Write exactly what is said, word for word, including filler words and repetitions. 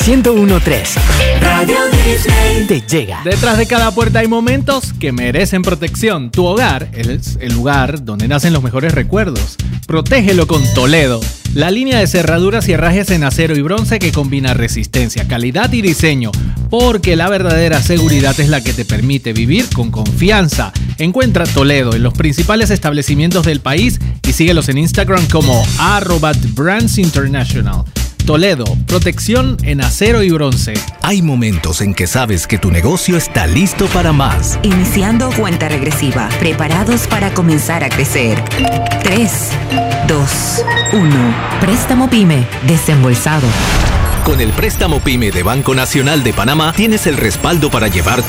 ciento uno punto tres. Radio Disney te llega. Detrás de cada puerta hay momentos que merecen protección. Tu hogar es el lugar donde nacen los mejores recuerdos. Protégelo con Toledo, la línea de cerraduras y herrajes en acero y bronce que combina resistencia, calidad y diseño, porque la verdadera seguridad es la que te permite vivir con confianza. Encuentra Toledo en los principales establecimientos del país y síguelos en Instagram como arroba brands international. Toledo, protección en acero y bronce. Hay momentos en que sabes que tu negocio está listo para más. Iniciando cuenta regresiva, preparados para comenzar a crecer. tres, dos, uno. Préstamo PYME, desembolsado. Con el préstamo PYME de Banco Nacional de Panamá tienes el respaldo para llevar